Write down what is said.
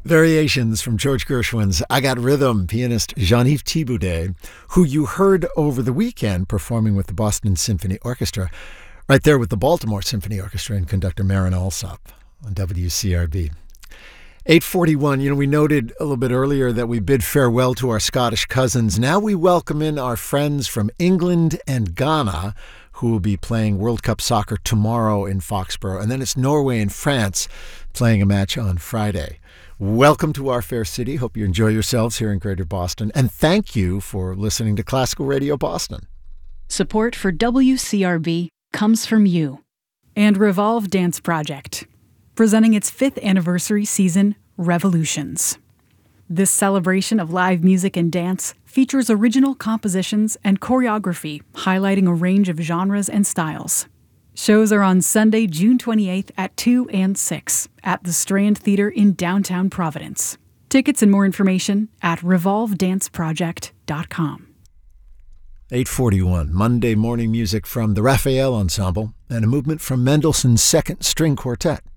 Variations from George Gershwin's I Got Rhythm, pianist Jean-Yves Thibaudet, who you heard over the weekend performing with the Boston Symphony Orchestra, right there with the Baltimore Symphony Orchestra and conductor Marin Alsop on WCRB. 8:41, we noted a little bit earlier that we bid farewell to our Scottish cousins. Now we welcome in our friends from England and Ghana, who will be playing World Cup soccer tomorrow in Foxborough. And then it's Norway and France playing a match on Friday. Welcome to our fair city. Hope you enjoy yourselves here in Greater Boston. And thank you for listening to Classical Radio Boston. Support for WCRB comes from you and Revolve Dance Project, presenting its 5th anniversary season, Revolutions. This celebration of live music and dance features original compositions and choreography highlighting a range of genres and styles. Shows are on Sunday, June 28th at 2 and 6 at the Strand Theater in downtown Providence. Tickets and more information at revolvedanceproject.com. 8:41, Monday morning music from the Raphael Ensemble and a movement from Mendelssohn's Second String Quartet.